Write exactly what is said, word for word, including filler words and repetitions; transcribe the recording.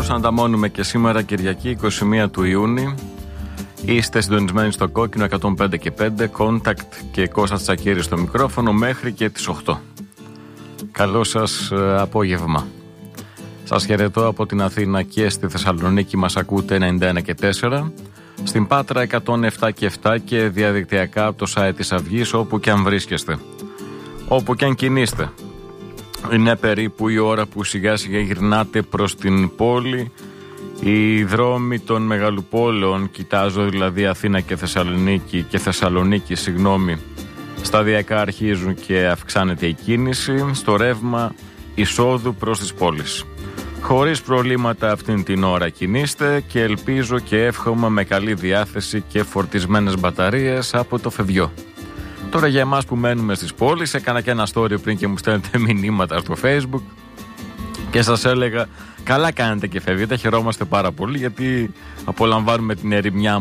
όπως ανταμώνουμε και σήμερα Κυριακή είκοσι μία του Ιούνιου. Είστε συντονισμένοι στο Κόκκινο εκατόν πέντε και πέντε, Contact και Κώστας Τσακίρης στο μικρόφωνο μέχρι και τις οκτώ. Καλό σας ε, απόγευμα. Σας χαιρετώ από την Αθήνα και στη Θεσσαλονίκη μας ακούτε ενενήντα ένα και τέσσερα, στην Πάτρα εκατόν επτά και επτά και διαδικτυακά από το site της Αυγής, όπου και αν βρίσκεστε, όπου και αν κινείστε. Είναι περίπου η ώρα που σιγά σιγά γυρνάτε προς την πόλη. Οι δρόμοι των μεγαλοπόλεων, κοιτάζω δηλαδή Αθήνα και Θεσσαλονίκη και Θεσσαλονίκη, συγγνώμη, σταδιακά αρχίζουν και αυξάνεται η κίνηση στο ρεύμα εισόδου προς τις πόλεις. Χωρίς προβλήματα αυτήν την ώρα κινείστε και ελπίζω και εύχομαι με καλή διάθεση και φορτισμένες μπαταρίες από το φευγιό. Τώρα για εμάς που μένουμε στις πόλεις, έκανα και ένα story πριν και μου στέλνετε μηνύματα στο Facebook και σας έλεγα καλά κάνετε και φεύγετε, χαιρόμαστε πάρα πολύ γιατί απολαμβάνουμε την ερημιά